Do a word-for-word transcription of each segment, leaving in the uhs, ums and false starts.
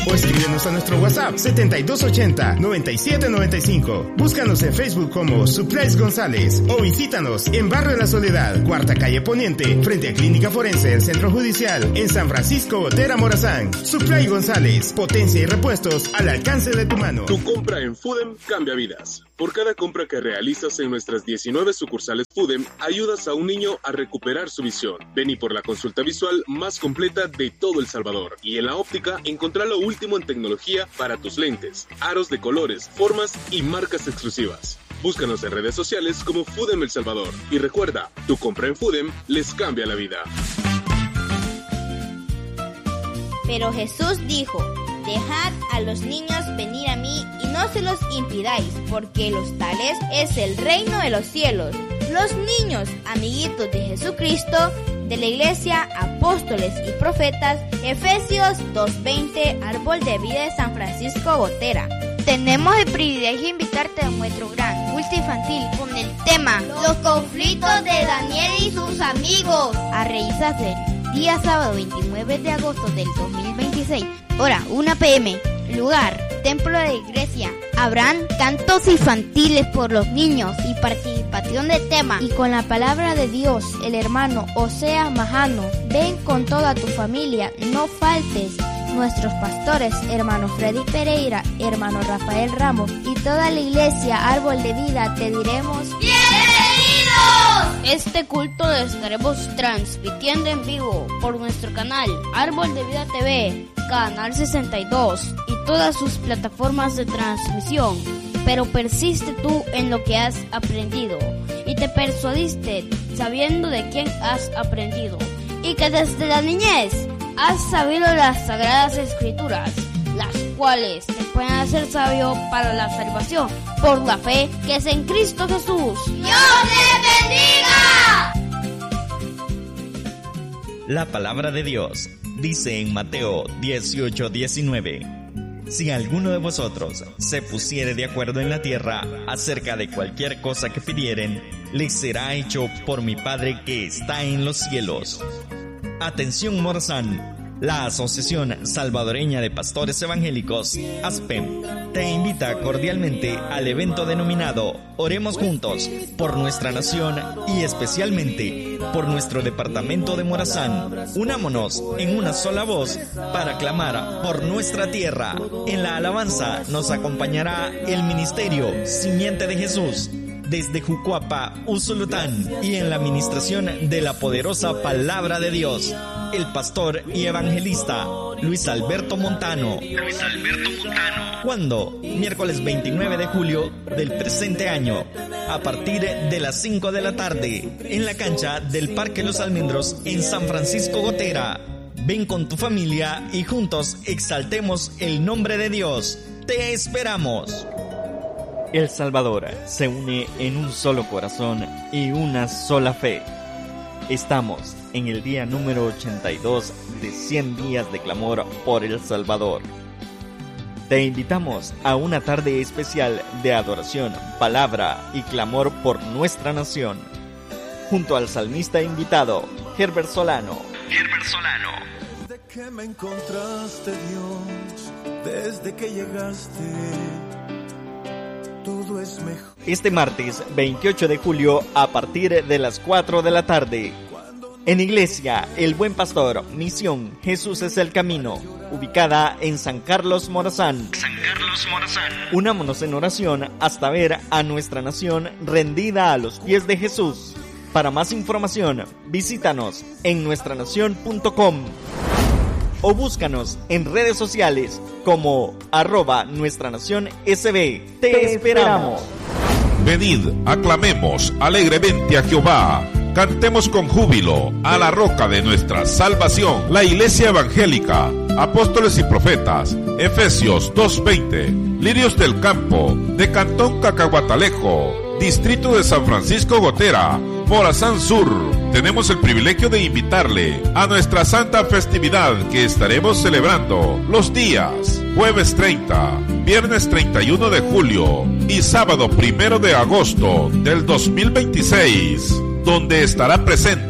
O escríbenos a nuestro WhatsApp setenta y dos ochenta, noventa y siete noventa y cinco. Búscanos en Facebook como Supplies González o visítanos en Barrio de la Soledad, Cuarta Calle Poniente, frente a Clínica Forense del Centro Judicial, en San Francisco Gotera, Morazán. Supply González, potencia y repuestos al alcance de tu mano. Tu compra en Foodem cambia vidas. Por cada compra que realizas en nuestras diecinueve sucursales Foodem, ayudas a un niño a recuperar su visión. Ven y por la consulta visual más completa de todo El Salvador. Y en la óptica, encontrá lo último en tecnología para tus lentes, aros de colores, formas y marcas exclusivas. Búscanos en redes sociales como Foodem El Salvador. Y recuerda, tu compra en Foodem les cambia la vida. Pero Jesús dijo: dejad a los niños venir a mí y no se los impidáis, porque los tales es el reino de los cielos. Los niños, amiguitos de Jesucristo, de la Iglesia, Apóstoles y Profetas, Efesios dos veinte, Árbol de Vida de San Francisco Gotera. Tenemos el privilegio de invitarte a nuestro gran culto infantil con el tema Los conflictos de Daniel y sus amigos, a realizarse el día sábado veintinueve de agosto del dos mil veintiséis, hora una pe eme, lugar Templo de la Iglesia. Habrán cantos infantiles por los niños y participación de tema, y con la palabra de Dios, el hermano Oseas Majano. Ven con toda tu familia, no faltes. Nuestros pastores, hermano Freddy Pereira, hermano Rafael Ramos y toda la iglesia Árbol de Vida, te diremos ¡bienvenidos! Este culto lo estaremos transmitiendo en vivo por nuestro canal Árbol de Vida te ve, Canal sesenta y dos y todas sus plataformas de transmisión. Pero persiste tú en lo que has aprendido y te persuadiste sabiendo de quién has aprendido, y que desde la niñez has sabido las sagradas escrituras, las cuales te pueden hacer sabio para la salvación por la fe que es en Cristo Jesús. ¡Dios te bendiga! La palabra de Dios dice en Mateo dieciocho diecinueve: si alguno de vosotros se pusiere de acuerdo en la tierra acerca de cualquier cosa que pidieren, les será hecho por mi Padre que está en los cielos. Atención Morazán. La Asociación Salvadoreña de Pastores Evangélicos, ASPEM, te invita cordialmente al evento denominado Oremos Juntos por nuestra nación y especialmente por nuestro departamento de Morazán. Unámonos en una sola voz para clamar por nuestra tierra. En la alabanza nos acompañará el Ministerio Simiente de Jesús desde Jucuapa, Usulután, y en la administración de la poderosa Palabra de Dios, el pastor y evangelista Luis Alberto Montano. Luis Alberto Montano. ¿Cuándo? Miércoles veintinueve de julio del presente año, a partir de las cinco de la tarde, en la cancha del Parque Los Almendros en San Francisco Gotera. Ven con tu familia y juntos exaltemos el nombre de Dios. ¡Te esperamos! El Salvador se une en un solo corazón y una sola fe. Estamos en el día número ochenta y dos de cien días de clamor por El Salvador. Te invitamos a una tarde especial de adoración, palabra y clamor por nuestra nación, junto al salmista invitado, Herbert Solano. Herbert Solano. Desde que me encontraste, Dios, desde que llegaste, todo es mejor. Este martes veintiocho de julio a partir de las cuatro de la tarde, en Iglesia El Buen Pastor, Misión Jesús es el Camino, ubicada en San Carlos Morazán. San Carlos Morazán. Unámonos en oración hasta ver a nuestra nación rendida a los pies de Jesús. Para más información, visítanos en nuestra nación punto com o búscanos en redes sociales como arroba nuestra nación S B. Te esperamos. Venid, aclamemos alegremente a Jehová. Cantemos con júbilo a la roca de nuestra salvación. La Iglesia Evangélica, Apóstoles y Profetas, Efesios dos veinte, Lirios del Campo, de Cantón Cacahuatalejo, Distrito de San Francisco Gotera, Morazán Sur. Tenemos el privilegio de invitarle a nuestra santa festividad que estaremos celebrando los días jueves treinta, viernes treinta y uno de julio y sábado primero de agosto del dos mil veintiséis, donde estará presente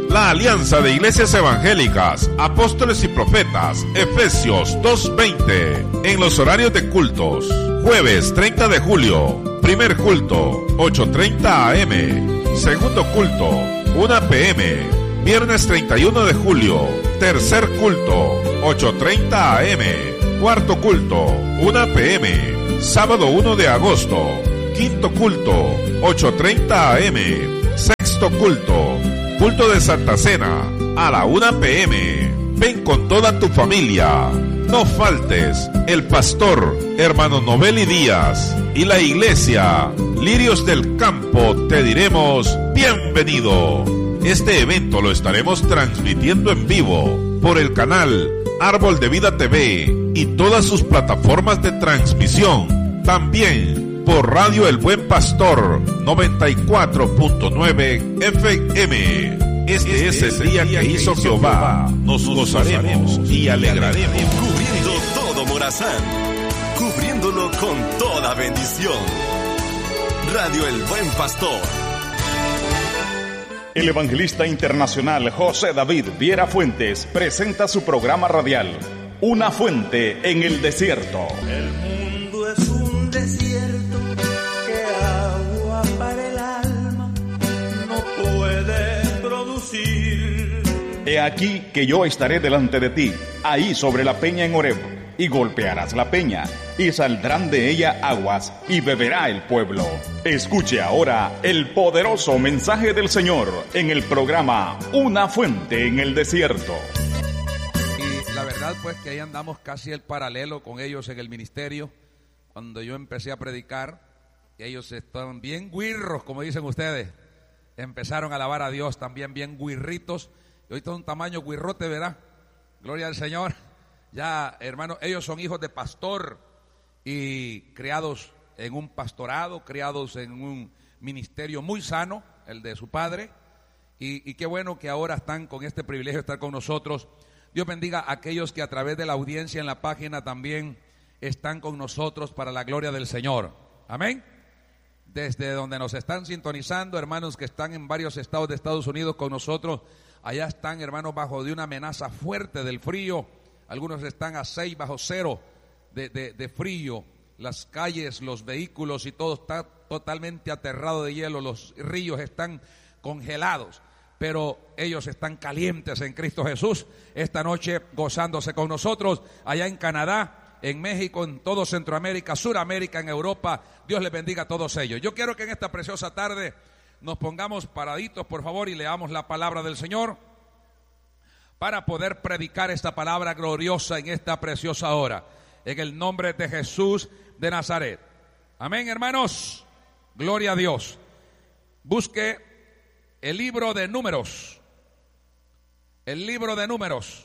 La Alianza de Iglesias Evangélicas, Apóstoles y Profetas, Efesios dos veinte, en los horarios de cultos. Jueves treinta de julio, primer culto, ocho treinta a eme. Segundo culto, una pe eme. Viernes treinta y uno de julio, tercer culto, ocho treinta a eme. Cuarto culto, una pe eme. Sábado uno de agosto, quinto culto, ocho treinta a eme. Sexto culto, culto de Santa Cena, a la una pe eme. Ven con toda tu familia. No faltes. El pastor, hermano Novelli Díaz, y la iglesia Lirios del Campo te diremos bienvenido. Este evento lo estaremos transmitiendo en vivo por el canal Árbol de Vida te ve y todas sus plataformas de transmisión. También por Radio El Buen Pastor noventa y cuatro punto nueve efe eme. Este, este es el día que hizo Jehová. Nos gozaremos y alegraremos. Cubriendo todo Morazán, cubriéndolo con toda bendición. Radio El Buen Pastor. El evangelista internacional José David Viera Fuentes presenta su programa radial, Una Fuente en el Desierto. El mundo es un desierto que agua para el alma no puede producir. He aquí que yo estaré delante de ti, ahí sobre la peña en Horeb, y golpearás la peña, y saldrán de ella aguas, y beberá el pueblo. Escuche ahora el poderoso mensaje del Señor en el programa Una Fuente en el Desierto. Y la verdad pues que ahí andamos casi el paralelo con ellos en el ministerio. Cuando yo empecé a predicar, ellos estaban bien guirros, como dicen ustedes. Empezaron a alabar a Dios también bien guirritos. Y ahorita un tamaño guirrote, ¿verdad? Gloria al Señor. Ya, hermano, ellos son hijos de pastor y criados en un pastorado, criados en un ministerio muy sano, el de su padre. Y, y qué bueno que ahora están con este privilegio de estar con nosotros. Dios bendiga a aquellos que a través de la audiencia en la página también están con nosotros para la gloria del Señor. Amén. Desde donde nos están sintonizando, hermanos que están en varios estados de Estados Unidos con nosotros, allá están, hermanos, bajo de una amenaza fuerte del frío. Algunos están a seis bajo cero de, de, de frío. Las calles, los vehículos y todo está totalmente aterrado de hielo. Los ríos están congelados, pero ellos están calientes en Cristo Jesús. Esta noche gozándose con nosotros allá en Canadá, en México, en todo Centroamérica, Suramérica, en Europa. Dios les bendiga a todos ellos. Yo quiero que en esta preciosa tarde nos pongamos paraditos, por favor, y leamos la palabra del Señor, para poder predicar esta palabra gloriosa en esta preciosa hora, en el nombre de Jesús de Nazaret. Amén, hermanos. Gloria a Dios. Busque el libro de Números. El libro de Números.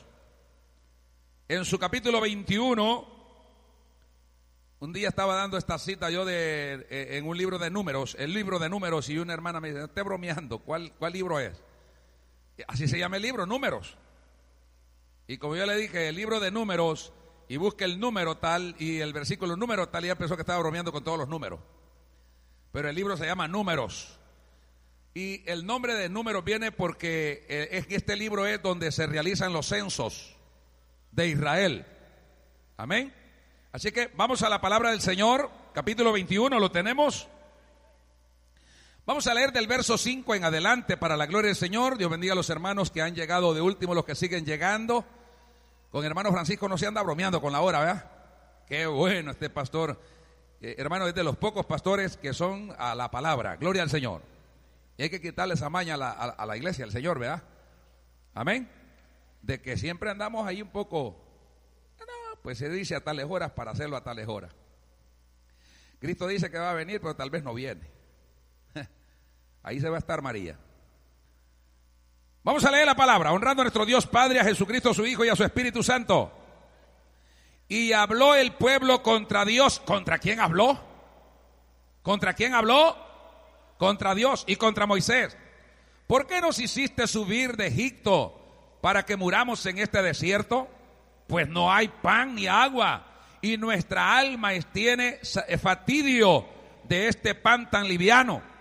En su capítulo veintiuno, un día estaba dando esta cita yo de eh, en un libro de Números, el libro de Números, y una hermana me dice, no esté bromeando, ¿cuál, cuál libro es? Así se llama el libro, Números. Y como yo le dije, el libro de Números, y busque el número tal y el versículo número tal, y ella pensó que estaba bromeando con todos los números. Pero el libro se llama Números. Y el nombre de Números viene porque eh, es que este libro es donde se realizan los censos de Israel. Amén. Así que vamos a la palabra del Señor, capítulo veintiuno, ¿lo tenemos? Vamos a leer del verso cinco en adelante para la gloria del Señor. Dios bendiga a los hermanos que han llegado de último, los que siguen llegando. Con hermano Francisco no se anda bromeando con la hora, ¿verdad? Qué bueno este pastor. Eh, hermano, es de los pocos pastores que son a la palabra. Gloria al Señor. Y hay que quitarle esa maña a la, a, a la iglesia, al Señor, ¿verdad? Amén. De que siempre andamos ahí un poco, no, pues se dice a tales horas para hacerlo a tales horas. Cristo dice que va a venir, pero tal vez no viene. Ahí se va a estar María. Vamos a leer la palabra, honrando a nuestro Dios Padre, a Jesucristo su Hijo y a su Espíritu Santo. Y habló el pueblo contra Dios. ¿Contra quién habló? ¿Contra quién habló? Contra Dios y contra Moisés. ¿Por qué nos hiciste subir de Egipto para que muramos en este desierto? Pues no hay pan ni agua, y nuestra alma tiene fatidio de este pan tan liviano.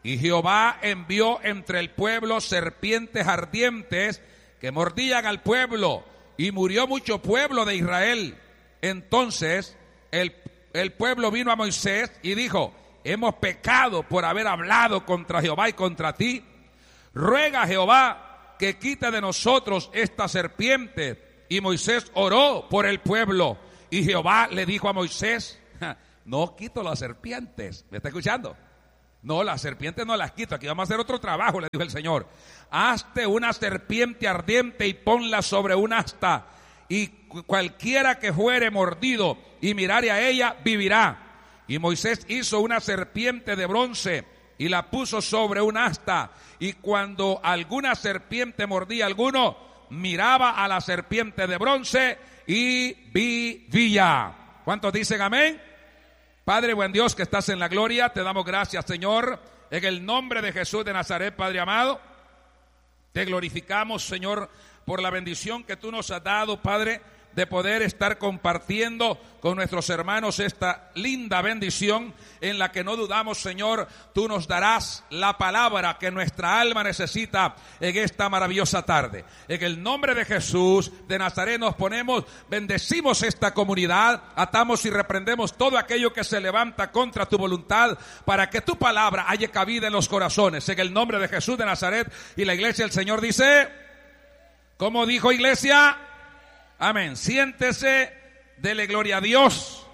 Y Jehová envió entre el pueblo serpientes ardientes que mordían al pueblo, y murió mucho pueblo de Israel. Entonces el, el pueblo vino a Moisés y dijo: hemos pecado por haber hablado contra Jehová y contra ti. Ruega a Jehová que quite de nosotros esta serpiente. Y Moisés oró por el pueblo, y Jehová le dijo a Moisés: no quito las serpientes. ¿Me está escuchando? No, las serpientes no las quito. Aquí vamos a hacer otro trabajo, le dijo el Señor. Hazte una serpiente ardiente y ponla sobre un asta, y cualquiera que fuere mordido y mirare a ella, vivirá. Y Moisés hizo una serpiente de bronce y la puso sobre un asta, y cuando alguna serpiente mordía a alguno, miraba a la serpiente de bronce y vivía. ¿Cuántos dicen amén? Padre buen Dios que estás en la gloria, te damos gracias, Señor, en el nombre de Jesús de Nazaret, Padre amado. Te glorificamos, Señor, por la bendición que tú nos has dado, Padre, de poder estar compartiendo con nuestros hermanos esta linda bendición en la que no dudamos, Señor, tú nos darás la palabra que nuestra alma necesita en esta maravillosa tarde. En el nombre de Jesús de Nazaret nos ponemos, bendecimos esta comunidad, atamos y reprendemos todo aquello que se levanta contra tu voluntad, para que tu palabra haya cabida en los corazones. En el nombre de Jesús de Nazaret, y la iglesia del Señor dice, ¿cómo dijo, iglesia? Amén. Siéntese, dele gloria a Dios.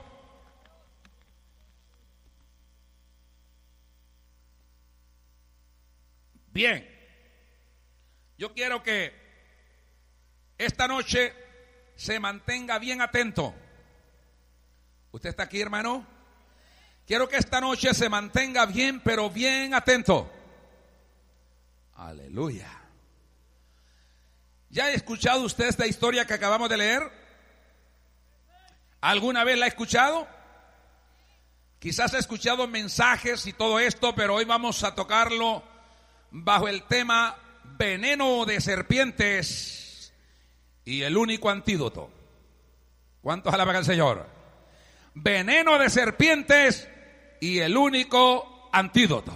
Bien, yo quiero que esta noche se mantenga bien atento. ¿Usted está aquí, hermano? Quiero que esta noche se mantenga bien, pero bien atento. Aleluya. ¿Ya ha escuchado usted esta historia que acabamos de leer? ¿Alguna vez la ha escuchado? Quizás ha escuchado mensajes y todo esto, pero hoy vamos a tocarlo bajo el tema veneno de serpientes y el único antídoto. ¿Cuántos alaban al Señor? Veneno de serpientes y el único antídoto.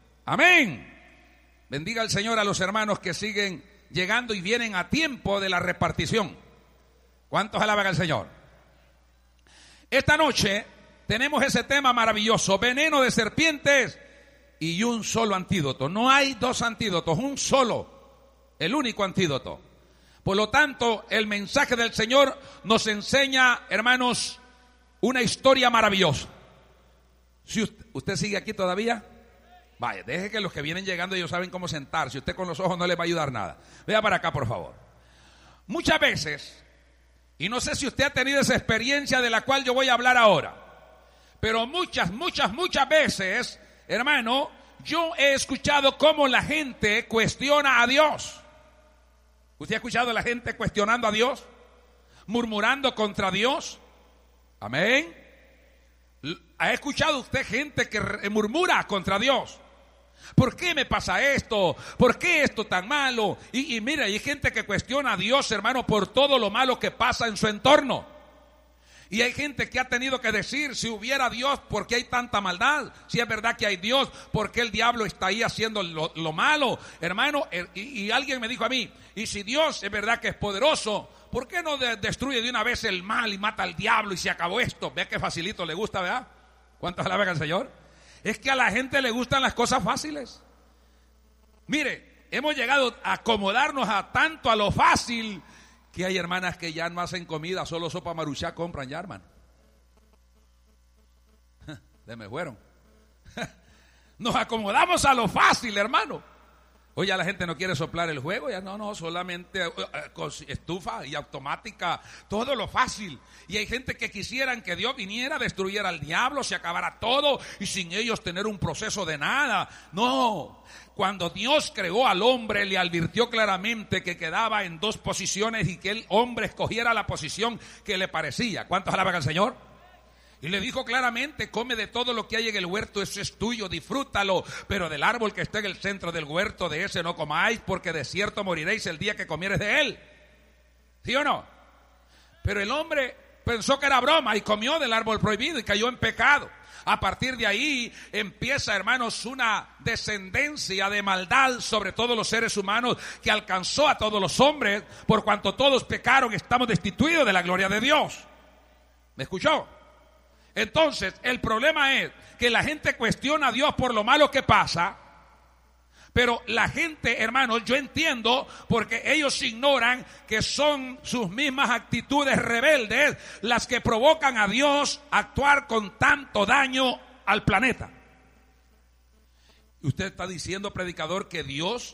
Amén. Bendiga al Señor a los hermanos que siguen llegando y vienen a tiempo de la repartición. ¿Cuántos alaban al Señor? Esta noche tenemos ese tema maravilloso, veneno de serpientes y un solo antídoto. No hay dos antídotos, un solo, el único antídoto. Por lo tanto, el mensaje del Señor nos enseña, hermanos, una historia maravillosa. Si usted, ¿usted sigue aquí todavía? Vaya, deje que los que vienen llegando ellos saben cómo sentarse. Usted con los ojos no les va a ayudar nada. Vea para acá, por favor. Muchas veces, y no sé si usted ha tenido esa experiencia de la cual yo voy a hablar ahora, pero muchas, muchas, muchas veces, hermano, yo he escuchado cómo la gente cuestiona a Dios. ¿Usted ha escuchado a la gente cuestionando a Dios? Murmurando contra Dios. Amén. ¿Ha escuchado usted gente que murmura contra Dios? ¿Por qué me pasa esto? ¿Por qué esto tan malo? Y, y mira, hay gente que cuestiona a Dios, hermano, por todo lo malo que pasa en su entorno. Y hay gente que ha tenido que decir, si hubiera Dios, ¿por qué hay tanta maldad? Si es verdad que hay Dios, ¿por qué el diablo está ahí haciendo lo, lo malo? Hermano, y, y alguien me dijo a mí, y si Dios es verdad que es poderoso, ¿por qué no de, destruye de una vez el mal y mata al diablo y se acabó esto? Vea qué facilito le gusta, ¿verdad? ¿Cuántos alaban al Señor? Es que a la gente le gustan las cosas fáciles. Mire, hemos llegado a acomodarnos a tanto a lo fácil que hay hermanas que ya no hacen comida, solo sopa maruchá compran ya, hermano. Se me fueron. Nos acomodamos a lo fácil, hermano. Hoy ya la gente no quiere soplar el juego, ya no, no, solamente uh, uh, estufa y automática, todo lo fácil. Y hay gente que quisieran que Dios viniera, destruyera al diablo, se acabara todo y sin ellos tener un proceso de nada. No, cuando Dios creó al hombre le advirtió claramente que quedaba en dos posiciones y que el hombre escogiera la posición que le parecía. ¿Cuántos alaban al Señor? Y le dijo claramente, come de todo lo que hay en el huerto, eso es tuyo, disfrútalo. Pero del árbol que está en el centro del huerto, de ese no comáis, porque de cierto moriréis el día que comieres de él. ¿Sí o no? Pero el hombre pensó que era broma y comió del árbol prohibido y cayó en pecado. A partir de ahí empieza, hermanos, una descendencia de maldad sobre todos los seres humanos que alcanzó a todos los hombres. Por cuanto todos pecaron, estamos destituidos de la gloria de Dios. ¿Me escuchó? Entonces, el problema es que la gente cuestiona a Dios por lo malo que pasa. Pero la gente, hermanos, yo entiendo, porque ellos ignoran que son sus mismas actitudes rebeldes las que provocan a Dios a actuar con tanto daño al planeta. Usted está diciendo, predicador, que Dios